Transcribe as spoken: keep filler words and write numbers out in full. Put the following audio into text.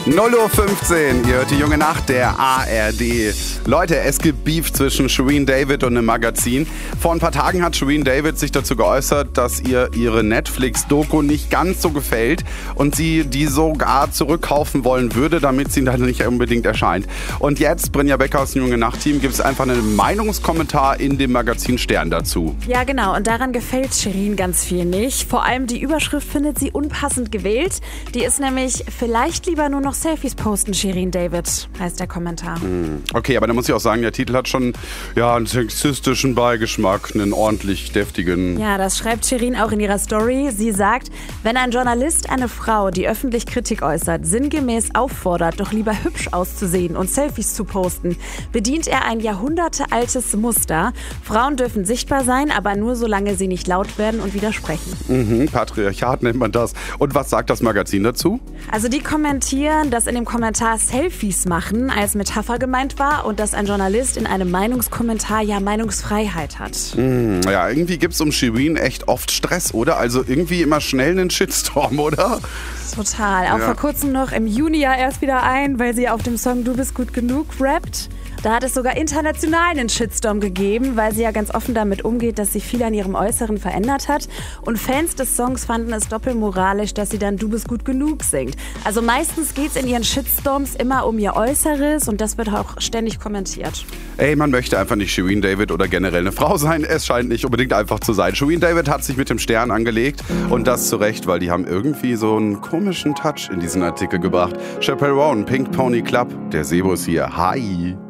null Uhr fünfzehn, ihr hört die junge Nacht der A R D. Leute, es gibt Beef zwischen Shirin David und einem Magazin. Vor ein paar Tagen hat Shirin David sich dazu geäußert, dass ihr ihre Netflix-Doku nicht ganz so gefällt und sie die sogar zurückkaufen wollen würde, damit sie dann nicht unbedingt erscheint. Und jetzt, Brinja Becker aus dem junge Nacht-Team, gibt es einfach einen Meinungskommentar in dem Magazin Stern dazu. Ja, genau. Und daran gefällt Shirin ganz viel nicht. Vor allem die Überschrift findet sie unpassend gewählt. Die ist nämlich vielleicht lieber nur noch Selfies posten, Shirin David, heißt der Kommentar. Okay, aber da muss ich auch sagen, der Titel hat schon ja, einen sexistischen Beigeschmack, einen ordentlich deftigen. Ja, das schreibt Shirin auch in ihrer Story. Sie sagt, wenn ein Journalist eine Frau, die öffentlich Kritik äußert, sinngemäß auffordert, doch lieber hübsch auszusehen und Selfies zu posten, bedient er ein jahrhundertealtes Muster. Frauen dürfen sichtbar sein, aber nur solange sie nicht laut werden und widersprechen. Mhm, Patriarchat nennt man das. Und was sagt das Magazin dazu? Also die kommentieren, dass in dem Kommentar Selfies machen als Metapher gemeint war und dass ein Journalist in einem Meinungskommentar ja Meinungsfreiheit hat. Hm, ja, irgendwie gibt's um Shirin echt oft Stress, oder? Also irgendwie immer schnell einen Shitstorm, oder? Total. Auch ja. vor kurzem noch im Juni ja erst wieder ein, weil sie auf dem Song Du bist gut genug rappt. Da hat es sogar international einen Shitstorm gegeben, weil sie ja ganz offen damit umgeht, dass sie viel an ihrem Äußeren verändert hat. Und Fans des Songs fanden es doppelmoralisch, dass sie dann Du bist gut genug singt. Also meistens geht es in ihren Shitstorms immer um ihr Äußeres und das wird auch ständig kommentiert. Ey, man möchte einfach nicht Shirin David oder generell eine Frau sein. Es scheint nicht unbedingt einfach zu sein. Shirin David hat sich mit dem Stern angelegt und das zu Recht, weil die haben irgendwie so einen komischen Touch in diesen Artikel gebracht. Chappell Roan, Pink Pony Club, der Sebo ist hier. Hi!